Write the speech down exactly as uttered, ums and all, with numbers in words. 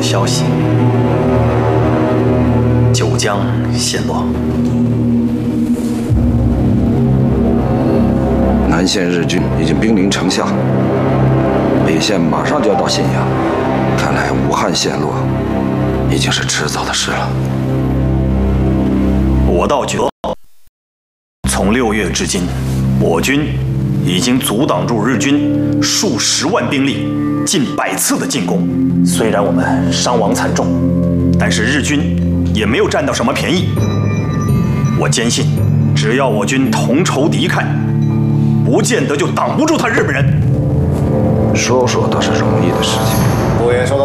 消息，九江陷落。 南线日军已经兵临城下，北线马上就要到信阳，看来武汉陷落已经是迟早的事了。 我倒觉得，从六月至今，我军已经阻挡住日军数十万兵力、近百次的进攻。虽然我们伤亡惨重，但是日军也没有占到什么便宜。我坚信，只要我军同仇敌忾，不见得就挡不住他日本人。 说说倒是容易的事情。 顾爷说的。